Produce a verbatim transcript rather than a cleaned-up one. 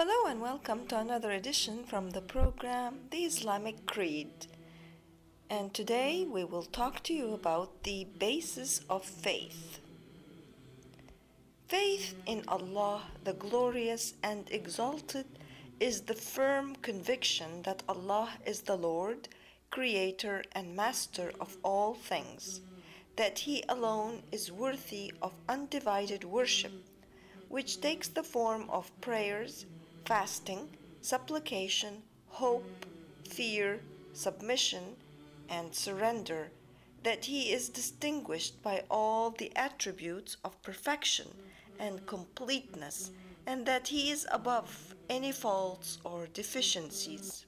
Hello and welcome to another edition from the program The Islamic Creed. And today we will talk to you about the basis of faith. Faith in Allah, the glorious and exalted, is the firm conviction that Allah is the Lord, Creator and Master of all things, that He alone is worthy of undivided worship, which takes the form of prayers, fasting, supplication, hope, fear, submission, and surrender, that He is distinguished by all the attributes of perfection and completeness, and that He is above any faults or deficiencies.